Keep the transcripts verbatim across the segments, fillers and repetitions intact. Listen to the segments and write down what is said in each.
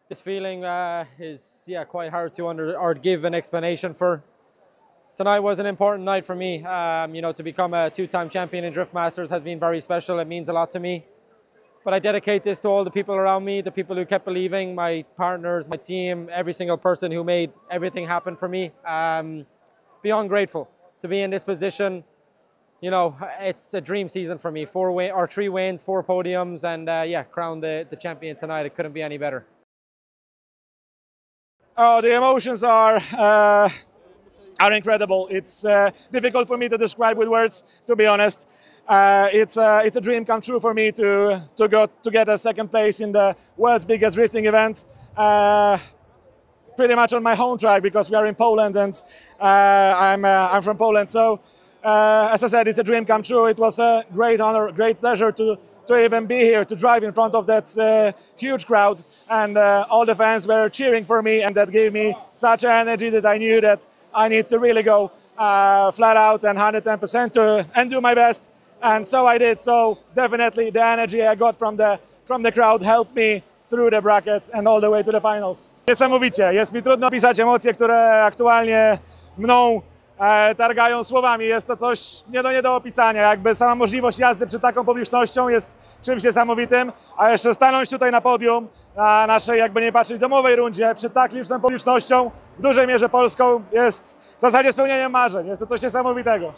This feeling uh, is yeah quite hard to under or give an explanation for. Tonight was an important night for me. Um, you know, to become a two-time champion in Drift Masters has been very special. It means a lot to me. But I dedicate this to all the people around me, the people who kept believing, my partners, my team, every single person who made everything happen for me. Um, beyond grateful to be in this position. You know, it's a dream season for me. Four win or three wins, four podiums, and uh, yeah, crown the, the champion tonight. It couldn't be any better. Oh, the emotions are uh, are incredible. It's uh, difficult for me to describe with words, to be honest. Uh, it's uh, it's a dream come true for me to to go to get a second place in the world's biggest drifting event. Uh, pretty much on my home track because we are in Poland and uh, I'm uh, I'm from Poland. So uh, as I said, it's a dream come true. It was a great honor, great pleasure to to even be here, to drive in front of that uh, huge crowd, and uh, all the fans were cheering for me, and that gave me such energy that I knew that I need to really go uh, flat out and one hundred ten percent to and do my best. And so I did. So definitely the energy I got from the from the crowd helped me through the brackets and all the way to the finals. Niesamowicie. Jest mi trudno opisać emocje, które aktualnie mną e, targają słowami. Jest to coś nie do, nie do opisania. Jakby sama możliwość jazdy przed taką publicznością jest czymś niesamowitym, a jeszcze stanąć tutaj na podium na naszej, jakby nie patrzeć, domowej rundzie przed tak liczną publicznością, w dużej mierze polską, jest w zasadzie spełnieniem marzeń. Jest to coś niesamowitego.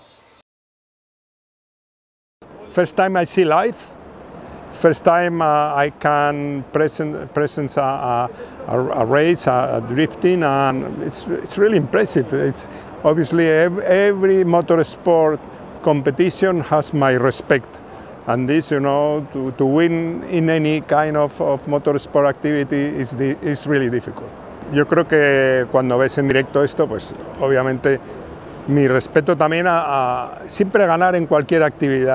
First time I see live, first time uh, I can present presence a, a, a race, a, a drifting, and it's it's really impressive. It's obviously every, every motorsport competition has my respect, and this, you know, to, to win in any kind of, of motorsport activity is the, is really difficult. Yo creo que cuando ves en directo esto, pues obviamente mi respeto también a, a siempre ganar en cualquier actividad.